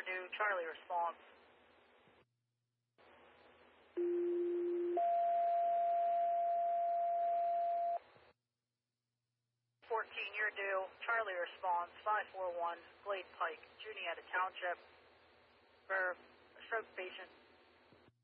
due, Charlie response. 14, you're due, Charlie response, 541, Glade Pike, Juniata Township, for a stroke patient.